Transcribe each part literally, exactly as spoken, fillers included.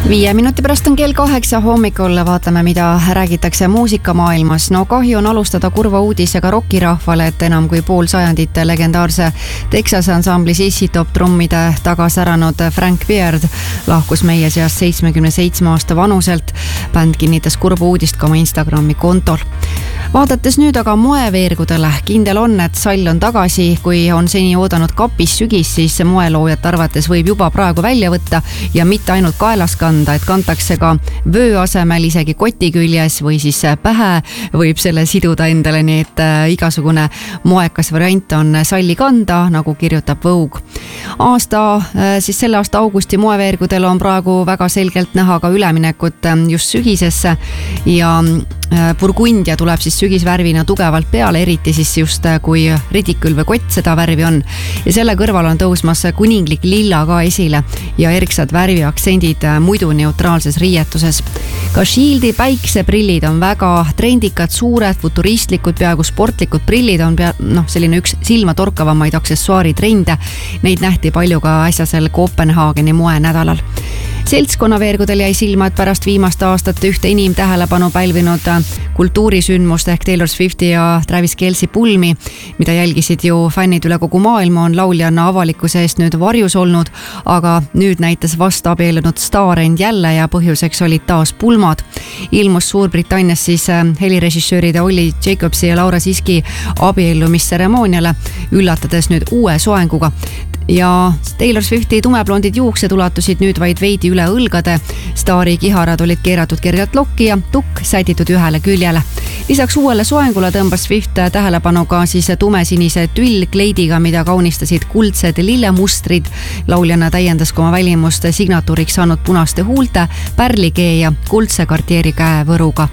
Viie minuti pärast on kell kaheksa hommikul, vaatame, mida räägitakse muusikamaailmas. No kahju on alustada kurva uudisega rockirahvale, et enam kui pool sajandit legendaarse Texase ansambli Z Z Top trummide taga säranud Frank Beard lahkus meie seast seitsmekümne seitsme aasta vanuselt. Bänd kinnitas kurva uudist ka oma Instagrami kontol. Vaadates nüüd aga moeveergudele, kindel on, et sall on tagasi. Kui on seni oodanud kapis sügis, siis moeloojat arvates võib juba praegu välja võtta ja mitte ainult kaelas kanda, et kantakse ka vöö asemel isegi koti küljes või siis pähe võib selle siduda endale, nii et igasugune moekas variant on salli kanda, nagu kirjutab Vogue. Aasta, siis selle aasta augusti moeveergudel on praegu väga selgelt näha ka üleminekut just sügisesse ja Burgundia tuleb siis sügisvärvina tugevalt peale, eriti siis just kui ridikül või kott seda värvi on. Ja selle kõrval on tõusmas kuninglik lilla ka esile ja erksad värviaktsendid muidu neutraalses riietuses. Ka Shieldi päikseprillid on väga trendikad, suured, futuristlikud, peaaegu sportlikud prillid on pea, no, selline üks silma torkavamaid aksessuaari trende. Neid nähti palju ka äsjasel Kopenhaageni moe nädalal. Seltskonnaveergudel jäi silma, et pärast viimast aastat ühte inim tähelepanu pälvinud kultuurisündmust ehk Taylor Swifti ja Travis Kelce pulmi, mida jälgisid ju fännid üle kogu maailma, on lauljanna avalikkuse eest nüüd varjus olnud, aga nüüd näitas vast abiellunud staar end jälle ja põhjuseks olid taas pulmad. Ilmus Suurbritannias siis helirežissööride Ollie Jacobsi ja Laura Siski abiellumistseremooniale, üllatades nüüd uue soenguga. Ja Taylor Swifti tumeblondid juuksed ulatusid nüüd vaid veidi üle õlgade. Staari kiharad olid keeratud kergelt lokki ja tukk sätitud ühele küljele. Lisaks uuele soengule tõmbas Swift tähelepanu ka siis tumesinise tüllkleidiga, mida kaunistasid kuldsed lillemustrid. Lauljana täiendas ka oma välimust signatuuriks saanud punaste huulte, pärlikee ja kuldse kartieri käevõruga.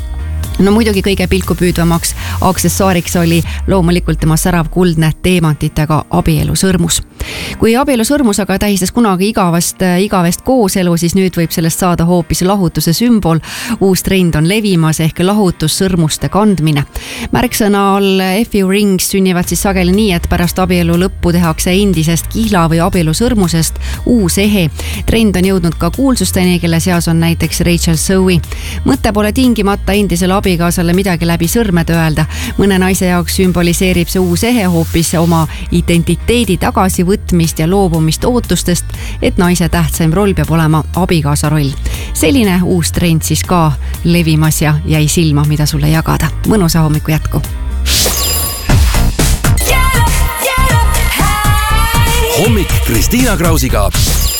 No muidugi kõige pilku püüdvamaks aksessuaariks oli loomulikult tema särav kuldne teemantitega abielusõrmus. Kui abielusõrmus aga tähistas kunagi igavest, igavest kooselu, siis nüüd võib sellest saada hoopis lahutuse sümbol. Uus trend on levimas ehk lahutussõrmuste kandmine. Märksõna all F U rings sünnivad siis sageli nii, et pärast abielu lõppu tehakse endisest kihla või abielusõrmusest uus ehe. Trend on jõudnud ka kuulsusteni, kelle seas on näiteks Rachel Zoe. Mõte pole tingimata endisele abikaasale midagi läbi sõrmede öelda. Mõne naise jaoks sümboliseerib see uus ehe hoopis oma identiteedi tagasivõtmist ja loobumist ootustest, et naise tähtsaim roll peab olema abikaasa roll. Selline uus trend siis ka levimas ja jäi silma, mida sulle jagada. Mõnusa hommiku jätku! Hommik Kristiina Krausiga.